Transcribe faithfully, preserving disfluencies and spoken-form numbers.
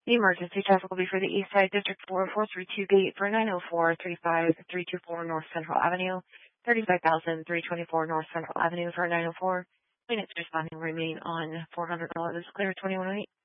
The emergency traffic will be for the East Side District four four three two gate for nine oh four three five three two four North Central Avenue, thirty-five thousand three hundred twenty-four North Central Avenue for nine oh four. Units responding remain on four hundred dollars clear twenty-one oh eight.